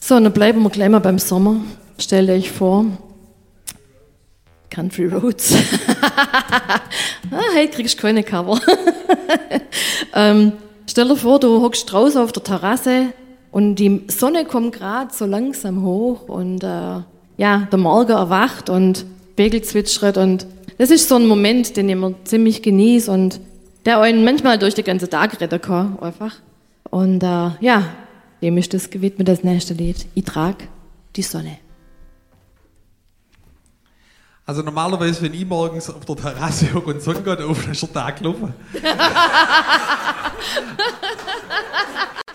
So, und dann bleiben wir gleich mal beim Sommer. Stell euch vor. Country Roads. Heute kriegst du keine Cover. Stell dir vor, du hockst draußen auf der Terrasse und die Sonne kommt gerade so langsam hoch und der Morgen erwacht und Vögel zwitschert und das ist so ein Moment, den ich immer ziemlich genieße und der einen manchmal durch den ganzen Tag retten kann, einfach. Und dem ist das gewidmet, das nächste Lied. Ich trag die Sonne. Also normalerweise, wenn ich morgens auf der Terrasse hocke und Sonne geht auf, dann ist der Tag gelaufen.